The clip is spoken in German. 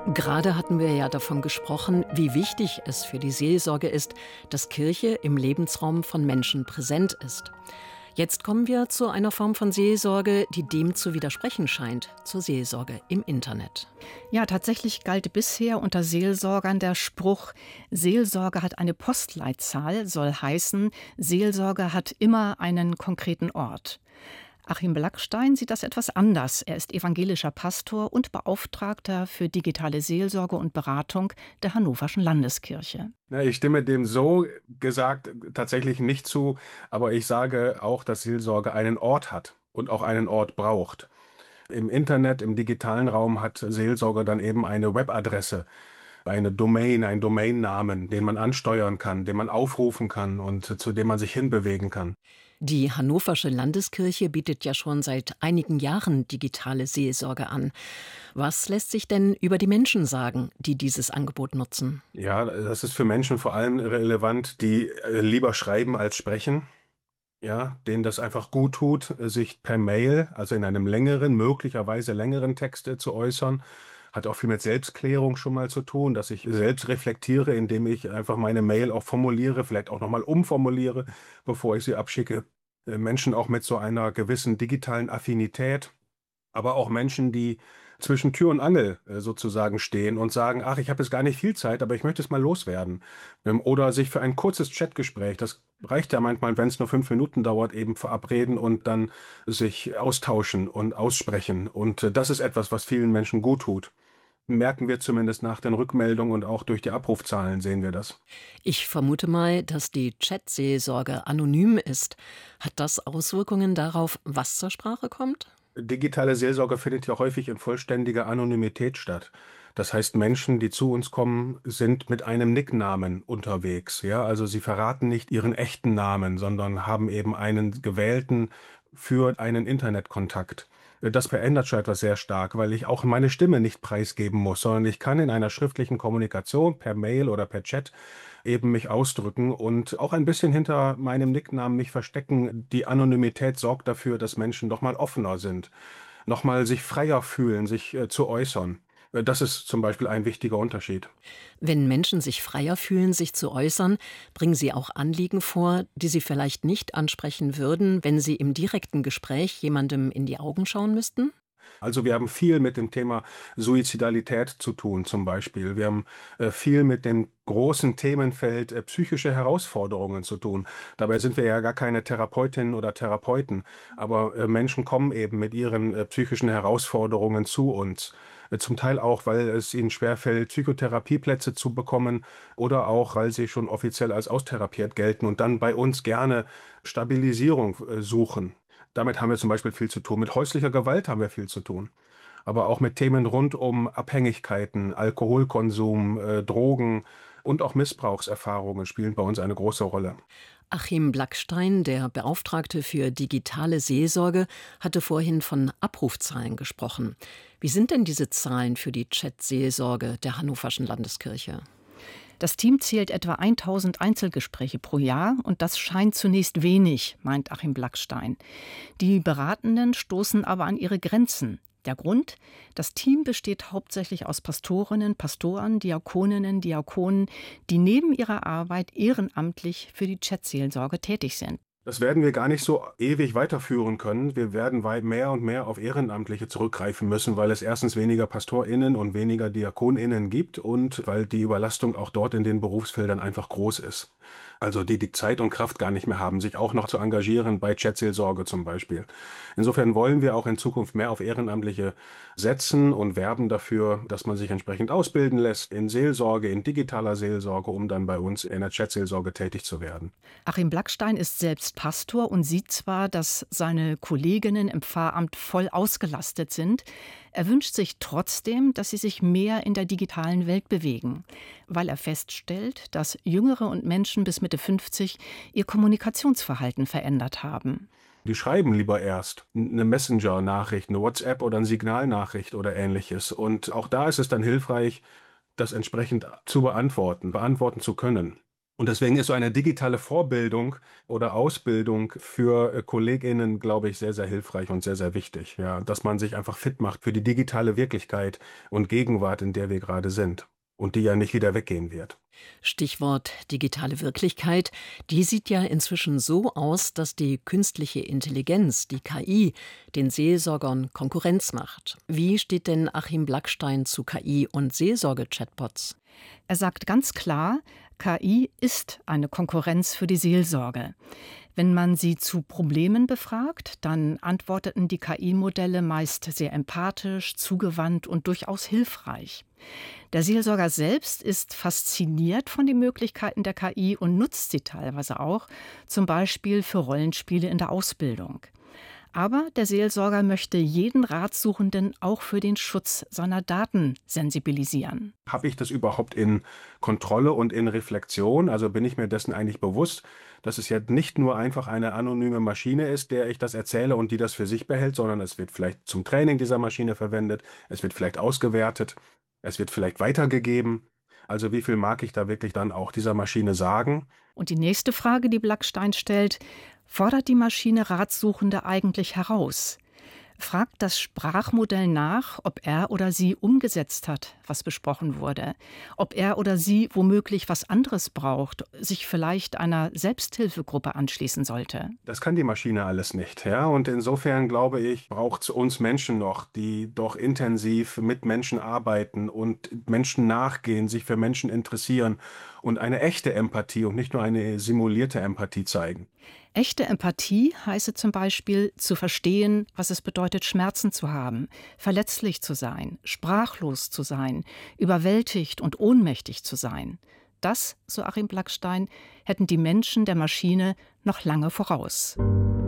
Gerade hatten wir ja davon gesprochen, wie wichtig es für die Seelsorge ist, dass Kirche im Lebensraum von Menschen präsent ist. Jetzt kommen wir zu einer Form von Seelsorge, die dem zu widersprechen scheint, zur Seelsorge im Internet. Ja, tatsächlich galt bisher unter Seelsorgern der Spruch, Seelsorge hat eine Postleitzahl, soll heißen, Seelsorge hat immer einen konkreten Ort. Achim Blackstein sieht das etwas anders. Er ist evangelischer Pastor und Beauftragter für digitale Seelsorge und Beratung der Hannoverschen Landeskirche. Ja, ich stimme dem so gesagt tatsächlich nicht zu, aber ich sage auch, dass Seelsorge einen Ort hat und auch einen Ort braucht. Im Internet, im digitalen Raum hat Seelsorge dann eben eine Webadresse, eine Domain, einen Domainnamen, den man ansteuern kann, den man aufrufen kann und zu dem man sich hinbewegen kann. Die Hannoversche Landeskirche bietet ja schon seit einigen Jahren digitale Seelsorge an. Was lässt sich denn über die Menschen sagen, die dieses Angebot nutzen? Ja, das ist für Menschen vor allem relevant, die lieber schreiben als sprechen. Ja, denen das einfach gut tut, sich per Mail, also in einem längeren, möglicherweise längeren Text zu äußern. Hat auch viel mit Selbstklärung schon mal zu tun, dass ich selbst reflektiere, indem ich einfach meine Mail auch formuliere, vielleicht auch nochmal umformuliere, bevor ich sie abschicke. Menschen auch mit so einer gewissen digitalen Affinität, aber auch Menschen, die zwischen Tür und Angel sozusagen stehen und sagen, ach, ich habe jetzt gar nicht viel Zeit, aber ich möchte es mal loswerden. Oder sich für ein kurzes Chatgespräch, das reicht ja manchmal, wenn es nur 5 Minuten dauert, eben verabreden und dann sich austauschen und aussprechen. Und das ist etwas, was vielen Menschen gut tut. Merken wir zumindest nach den Rückmeldungen und auch durch die Abrufzahlen sehen wir das. Ich vermute mal, dass die Chat-Seelsorge anonym ist. Hat das Auswirkungen darauf, was zur Sprache kommt? Digitale Seelsorge findet ja häufig in vollständiger Anonymität statt. Das heißt, Menschen, die zu uns kommen, sind mit einem Nicknamen unterwegs. Ja, also sie verraten nicht ihren echten Namen, sondern haben eben einen gewählten für einen Internetkontakt. Das verändert schon etwas sehr stark, weil ich auch meine Stimme nicht preisgeben muss, sondern ich kann in einer schriftlichen Kommunikation per Mail oder per Chat eben mich ausdrücken und auch ein bisschen hinter meinem Nicknamen mich verstecken. Die Anonymität sorgt dafür, dass Menschen doch mal offener sind, noch mal sich freier fühlen, sich zu äußern. Das ist zum Beispiel ein wichtiger Unterschied. Wenn Menschen sich freier fühlen, sich zu äußern, bringen sie auch Anliegen vor, die sie vielleicht nicht ansprechen würden, wenn sie im direkten Gespräch jemandem in die Augen schauen müssten? Also wir haben viel mit dem Thema Suizidalität zu tun zum Beispiel. Wir haben viel mit dem großen Themenfeld psychische Herausforderungen zu tun. Dabei sind wir ja gar keine Therapeutinnen oder Therapeuten, aber Menschen kommen eben mit ihren psychischen Herausforderungen zu uns. Zum Teil auch, weil es ihnen schwerfällt, Psychotherapieplätze zu bekommen oder auch, weil sie schon offiziell als austherapiert gelten und dann bei uns gerne Stabilisierung suchen. Damit haben wir zum Beispiel viel zu tun. Mit häuslicher Gewalt haben wir viel zu tun. Aber auch mit Themen rund um Abhängigkeiten, Alkoholkonsum, Drogen und auch Missbrauchserfahrungen spielen bei uns eine große Rolle. Achim Blackstein, der Beauftragte für digitale Seelsorge, hatte vorhin von Abrufzahlen gesprochen. Wie sind denn diese Zahlen für die Chat-Seelsorge der Hannoverschen Landeskirche? Das Team zählt etwa 1000 Einzelgespräche pro Jahr und das scheint zunächst wenig, meint Achim Blackstein. Die Beratenden stoßen aber an ihre Grenzen. Der Grund? Das Team besteht hauptsächlich aus Pastorinnen, Pastoren, Diakoninnen, Diakonen, die neben ihrer Arbeit ehrenamtlich für die Chat-Seelsorge tätig sind. Das werden wir gar nicht so ewig weiterführen können. Wir werden weit mehr und mehr auf Ehrenamtliche zurückgreifen müssen, weil es erstens weniger PastorInnen und weniger DiakonInnen gibt und weil die Überlastung auch dort in den Berufsfeldern einfach groß ist. Also die Zeit und Kraft gar nicht mehr haben, sich auch noch zu engagieren bei Chatseelsorge zum Beispiel. Insofern wollen wir auch in Zukunft mehr auf Ehrenamtliche setzen und werben dafür, dass man sich entsprechend ausbilden lässt in Seelsorge, in digitaler Seelsorge, um dann bei uns in der Chatseelsorge tätig zu werden. Achim Blackstein ist selbst Pastor und sieht zwar, dass seine Kolleginnen im Pfarramt voll ausgelastet sind. Er wünscht sich trotzdem, dass sie sich mehr in der digitalen Welt bewegen, weil er feststellt, dass Jüngere und Menschen bis Mitte 50 ihr Kommunikationsverhalten verändert haben. Die schreiben lieber erst eine Messenger-Nachricht, eine WhatsApp oder eine Signalnachricht oder Ähnliches. Und auch da ist es dann hilfreich, das entsprechend zu beantworten zu können. Und deswegen ist so eine digitale Vorbildung oder Ausbildung für KollegInnen, glaube ich, sehr, sehr hilfreich und sehr, sehr wichtig. Ja, dass man sich einfach fit macht für die digitale Wirklichkeit und Gegenwart, in der wir gerade sind und die ja nicht wieder weggehen wird. Stichwort digitale Wirklichkeit, die sieht ja inzwischen so aus, dass die künstliche Intelligenz, die KI, den Seelsorgern Konkurrenz macht. Wie steht denn Achim Blackstein zu KI und Seelsorge-Chatbots? Er sagt ganz klar, KI ist eine Konkurrenz für die Seelsorge. Wenn man sie zu Problemen befragt, dann antworteten die KI-Modelle meist sehr empathisch, zugewandt und durchaus hilfreich. Der Seelsorger selbst ist fasziniert von den Möglichkeiten der KI und nutzt sie teilweise auch, zum Beispiel für Rollenspiele in der Ausbildung. Aber der Seelsorger möchte jeden Ratsuchenden auch für den Schutz seiner Daten sensibilisieren. Habe ich das überhaupt in Kontrolle und in Reflexion? Also bin ich mir dessen eigentlich bewusst, dass es ja nicht nur einfach eine anonyme Maschine ist, der ich das erzähle und die das für sich behält, sondern es wird vielleicht zum Training dieser Maschine verwendet, es wird vielleicht ausgewertet, es wird vielleicht weitergegeben. Also wie viel mag ich da wirklich dann auch dieser Maschine sagen? Und die nächste Frage, die Blackstein stellt: Fordert die Maschine Ratsuchende eigentlich heraus? Fragt das Sprachmodell nach, ob er oder sie umgesetzt hat, was besprochen wurde, ob er oder sie womöglich was anderes braucht, sich vielleicht einer Selbsthilfegruppe anschließen sollte? Das kann die Maschine alles nicht, ja. Und insofern glaube ich, braucht es uns Menschen noch, die doch intensiv mit Menschen arbeiten und Menschen nachgehen, sich für Menschen interessieren und eine echte Empathie und nicht nur eine simulierte Empathie zeigen. Echte Empathie heiße zum Beispiel zu verstehen, was es bedeutet, Schmerzen zu haben, verletzlich zu sein, sprachlos zu sein, überwältigt und ohnmächtig zu sein. Das, so Achim Blackstein, hätten die Menschen der Maschine noch lange voraus.